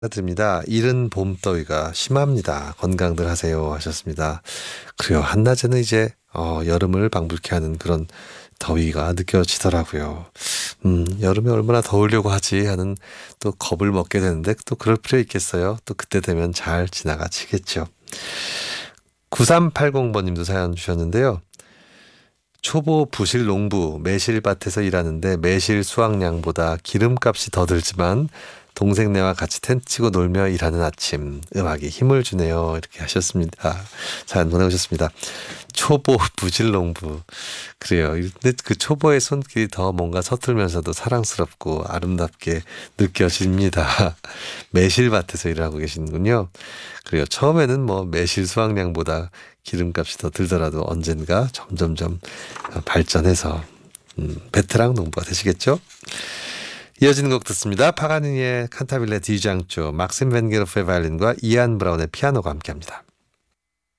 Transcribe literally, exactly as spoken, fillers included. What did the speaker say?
축하드립니다. 이른 봄더위가 심합니다. 건강들 하세요 하셨습니다. 그래요. 한낮에는 이제 어, 여름을 방불케 하는 그런 더위가 느껴지더라고요. 음, 여름에 얼마나 더우려고 하지 하는 또 겁을 먹게 되는데 또 그럴 필요 있겠어요. 또 그때 되면 잘 지나가지겠죠. 구삼팔공 번님도 사연 주셨는데요. 초보 부실 농부 매실밭에서 일하는데 매실 수확량보다 기름값이 더 들지만 동생네와 같이 텐트 치고 놀며 일하는 아침 음악이 힘을 주네요. 이렇게 하셨습니다. 잘 보내오셨습니다. 초보 부실 농부 그래요. 근데 그 초보의 손길이 더 뭔가 서툴면서도 사랑스럽고 아름답게 느껴집니다. 매실밭에서 일하고 계시는군요. 그래요. 처음에는 뭐 매실 수확량보다 기름값이 더 들더라도 언젠가 점점점 발전해서 음, 베테랑 농부가 되시겠죠? 이어지는 곡 듣습니다. 파가니니의 칸타빌레 디장조, 막심 벤게로프의 바이올린과 이안 브라운의 피아노가 함께합니다.